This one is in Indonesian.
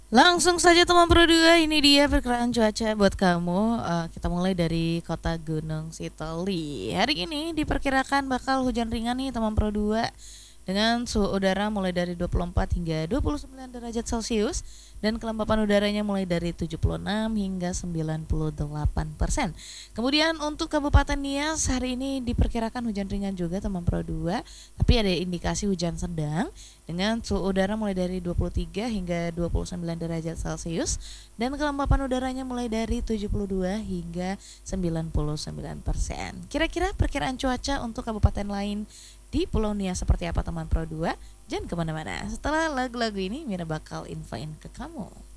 Langsung saja teman Pro 2, ini dia perkiraan cuaca buat kamu. Kita mulai dari kota Gunung Sitoli. Hari ini diperkirakan bakal hujan ringan nih teman Pro 2, dengan suhu udara mulai dari 24 hingga 29 derajat Celcius dan kelembapan udaranya mulai dari 76 hingga 98%. Kemudian untuk Kabupaten Nias hari ini diperkirakan hujan ringan juga teman Pro 2, tapi ada indikasi hujan sedang dengan suhu udara mulai dari 23 hingga 29 derajat Celcius dan kelembapan udaranya mulai dari 72 hingga 99%. Kira-kira perkiraan cuaca untuk kabupaten lain di Pulau Nias seperti apa teman Pro 2? Jangan kemana-mana, setelah lagu-lagu ini Mira bakal infoin ke kamu.